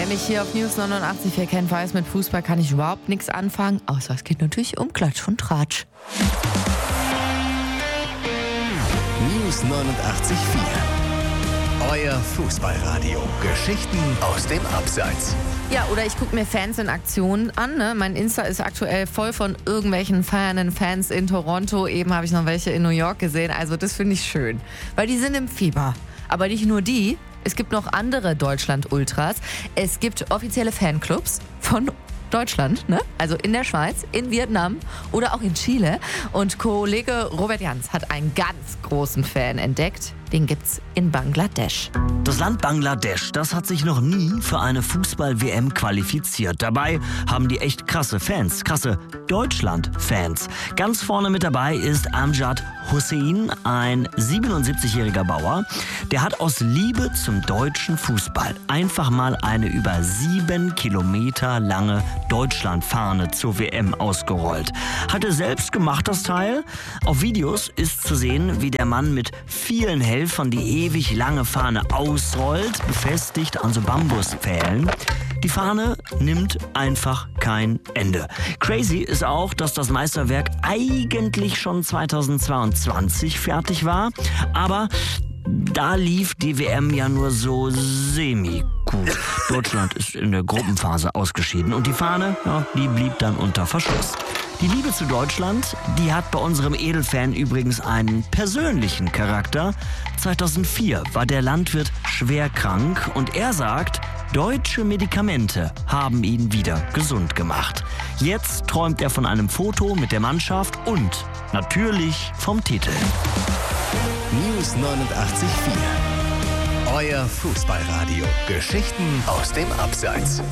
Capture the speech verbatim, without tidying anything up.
Wer mich hier auf News neunundachtzig Komma vier kennt, weiß, mit Fußball kann ich überhaupt nichts anfangen, außer es geht natürlich um Klatsch und Tratsch. News neunundachtzig Komma vier. Euer Fußballradio. Geschichten aus dem Abseits. Ja, oder ich gucke mir Fans in Aktion an. Ne? Mein Insta ist aktuell voll von irgendwelchen feiernden Fans in Toronto. Eben habe ich noch welche in New York gesehen. Also das finde ich schön, weil die sind im Fieber. Aber nicht nur die. Es gibt noch andere Deutschland-Ultras. Es gibt offizielle Fanclubs von Deutschland, ne? Also in der Schweiz, in Vietnam oder auch in Chile. Und Kollege Robert Jans hat einen ganz großen Fan entdeckt. Den gibt's in Bangladesch. Das Land Bangladesch, das hat sich noch nie für eine Fußball-W M qualifiziert. Dabei haben die echt krasse Fans, krasse Deutschland-Fans. Ganz vorne mit dabei ist Amjad Hussein, ein siebenundsiebzigjähriger Bauer. Der hat aus Liebe zum deutschen Fußball einfach mal eine über sieben Kilometer lange Deutschlandfahne zur W M ausgerollt. Hat er selbst gemacht, das Teil. Auf Videos ist zu sehen, wie der Mann mit vielen Helfern die ewig lange Fahne ausrollt, befestigt an so Bambuspfählen. Die Fahne nimmt einfach kein Ende. Crazy ist auch, dass das Meisterwerk eigentlich schon zweitausendzweiundzwanzig fertig war, aber da lief die W M ja nur so semi gut. Deutschland ist in der Gruppenphase ausgeschieden und die Fahne, ja, die blieb dann unter Verschluss. Die Liebe zu Deutschland, die hat bei unserem Edelfan übrigens einen persönlichen Charakter. zweitausendvier war der Landwirt schwer krank und er sagt, deutsche Medikamente haben ihn wieder gesund gemacht. Jetzt träumt er von einem Foto mit der Mannschaft und natürlich vom Titel. News neunundachtzig Komma vier. Euer Fußballradio. Geschichten aus dem Abseits.